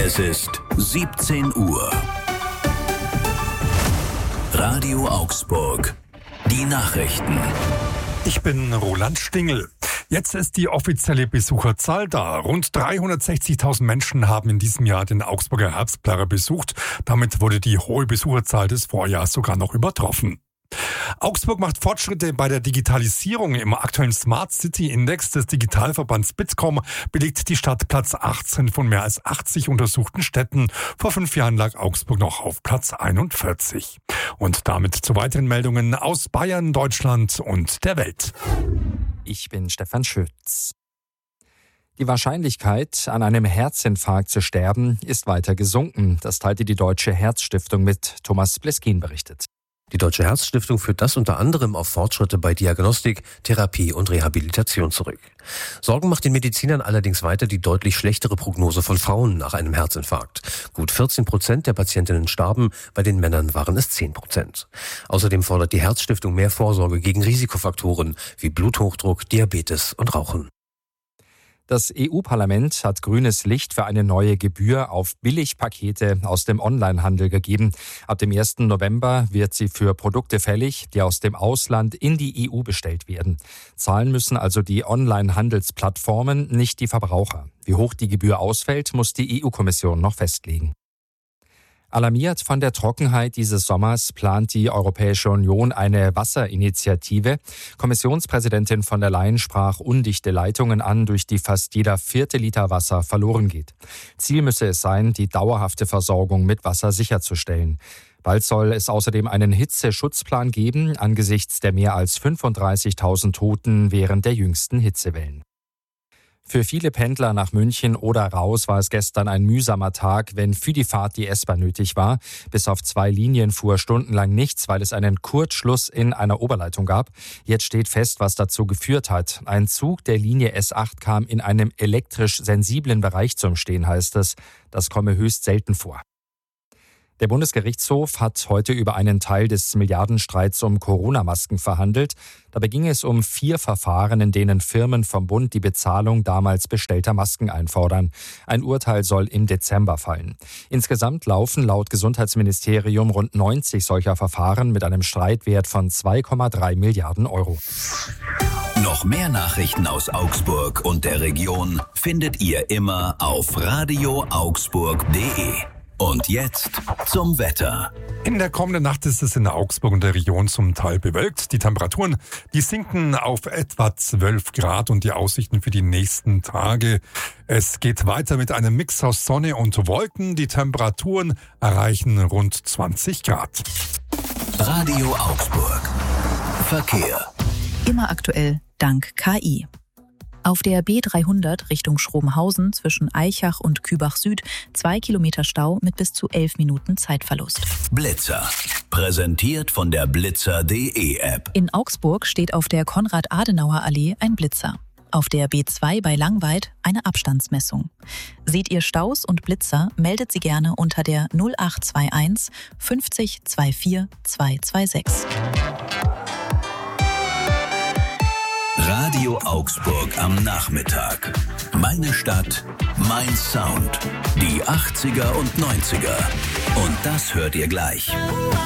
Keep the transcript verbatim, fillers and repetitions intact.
Es ist siebzehn Uhr. Radio Augsburg. Die Nachrichten. Ich bin Roland Stingel. Jetzt ist die offizielle Besucherzahl da. Rund dreihundertsechzigtausend Menschen haben in diesem Jahr den Augsburger Herbstplärrer besucht. Damit wurde die hohe Besucherzahl des Vorjahres sogar noch übertroffen. Augsburg macht Fortschritte bei der Digitalisierung. Im aktuellen Smart City Index des Digitalverbands Bitkom belegt die Stadt Platz achtzehn von mehr als achtzig untersuchten Städten. Vor fünf Jahren lag Augsburg noch auf Platz einundvierzig. Und damit zu weiteren Meldungen aus Bayern, Deutschland und der Welt. Ich bin Stefan Schütz. Die Wahrscheinlichkeit, an einem Herzinfarkt zu sterben, ist weiter gesunken. Das teilte die Deutsche Herzstiftung mit. Thomas Bleskin berichtet. Die Deutsche Herzstiftung führt das unter anderem auf Fortschritte bei Diagnostik, Therapie und Rehabilitation zurück. Sorgen macht den Medizinern allerdings weiter die deutlich schlechtere Prognose von Frauen nach einem Herzinfarkt. Gut vierzehn Prozent der Patientinnen starben, bei den Männern waren es zehn Prozent. Außerdem fordert die Herzstiftung mehr Vorsorge gegen Risikofaktoren wie Bluthochdruck, Diabetes und Rauchen. Das E U-Parlament hat grünes Licht für eine neue Gebühr auf Billigpakete aus dem Onlinehandel gegeben. Ab dem ersten November wird sie für Produkte fällig, die aus dem Ausland in die E U bestellt werden. Zahlen müssen also die Online-Handelsplattformen, nicht die Verbraucher. Wie hoch die Gebühr ausfällt, muss die E U-Kommission noch festlegen. Alarmiert von der Trockenheit dieses Sommers plant die Europäische Union eine Wasserinitiative. Kommissionspräsidentin von der Leyen sprach undichte Leitungen an, durch die fast jeder vierte Liter Wasser verloren geht. Ziel müsse es sein, die dauerhafte Versorgung mit Wasser sicherzustellen. Bald soll es außerdem einen Hitzeschutzplan geben, angesichts der mehr als fünfunddreißigtausend Toten während der jüngsten Hitzewellen. Für viele Pendler nach München oder raus war es gestern ein mühsamer Tag, wenn für die Fahrt die S-Bahn nötig war. Bis auf zwei Linien fuhr stundenlang nichts, weil es einen Kurzschluss in einer Oberleitung gab. Jetzt steht fest, was dazu geführt hat. Ein Zug der Linie S acht kam in einem elektrisch sensiblen Bereich zum Stehen, heißt es. Das komme höchst selten vor. Der Bundesgerichtshof hat heute über einen Teil des Milliardenstreits um Corona-Masken verhandelt. Dabei ging es um vier Verfahren, in denen Firmen vom Bund die Bezahlung damals bestellter Masken einfordern. Ein Urteil soll im Dezember fallen. Insgesamt laufen laut Gesundheitsministerium rund neunzig solcher Verfahren mit einem Streitwert von zwei Komma drei Milliarden Euro. Noch mehr Nachrichten aus Augsburg und der Region findet ihr immer auf radio augsburg punkt de. Und jetzt zum Wetter. In der kommenden Nacht ist es in Augsburg und der Region zum Teil bewölkt. Die Temperaturen, die sinken auf etwa zwölf Grad und die Aussichten für die nächsten Tage. Es geht weiter mit einem Mix aus Sonne und Wolken. Die Temperaturen erreichen rund zwanzig Grad. Radio Augsburg. Verkehr. Immer aktuell dank K I. Auf der B dreihundert Richtung Schrobenhausen zwischen Eichach und Kübach Süd zwei Kilometer Stau mit bis zu elf Minuten Zeitverlust. Blitzer. Präsentiert von der blitzer punkt de App. In Augsburg steht auf der Konrad-Adenauer-Allee ein Blitzer. Auf der B zwei bei Langweid eine Abstandsmessung. Seht ihr Staus und Blitzer, meldet sie gerne unter der null acht zwei eins fünfzig vierundzwanzig zweihundertsechsundzwanzig. Radio Augsburg am Nachmittag. Meine Stadt, mein Sound. Die achtziger und neunziger. Und das hört ihr gleich.